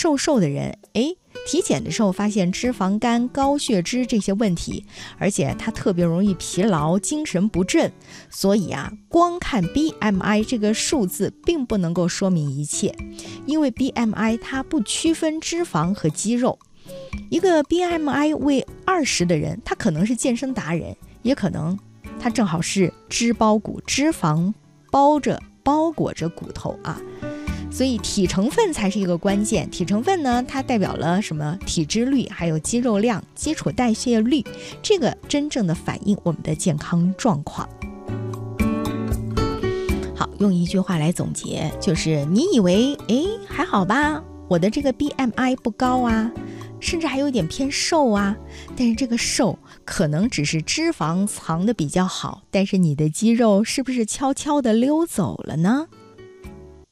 瘦的人，体检的时候发现脂肪肝、高血脂这些问题，而且他特别容易疲劳、精神不振。所以光看 BMI 这个数字并不能够说明一切，因为 BMI 它不区分脂肪和肌肉。一个 BMI 为20的人，他可能是健身达人，也可能他正好是脂包骨，脂肪包裹着骨头所以体成分才是一个关键。体成分呢，它代表了什么？体脂率，还有肌肉量、基础代谢率，这个真正的反映我们的健康状况。好，用一句话来总结，就是你以为还好吧，我的这个 BMI 不高甚至还有点偏瘦但是这个瘦可能只是脂肪藏得比较好，但是你的肌肉是不是悄悄地溜走了呢？